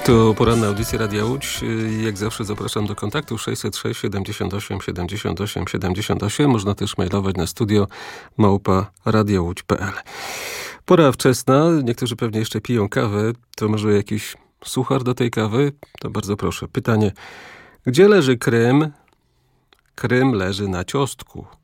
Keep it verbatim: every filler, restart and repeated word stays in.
To poranna audycja Radia Łódź. Jak zawsze zapraszam do kontaktu sześćset sześć siedemdziesiąt osiem siedemdziesiąt osiem siedemdziesiąt osiem. Można też mailować na studio małpa radiołódź kropka p l. Pora wczesna. Niektórzy pewnie jeszcze piją kawę. To może jakiś suchar do tej kawy? To bardzo proszę. Pytanie. Gdzie leży Krym? Krym leży na ciostku.